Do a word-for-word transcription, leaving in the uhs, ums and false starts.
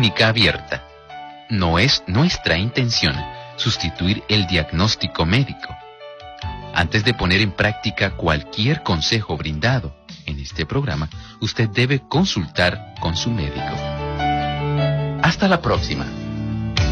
clínica abierta. No es nuestra intención sustituir el diagnóstico médico. Antes de poner en práctica cualquier consejo brindado en este programa, usted debe consultar con su médico. Hasta la próxima.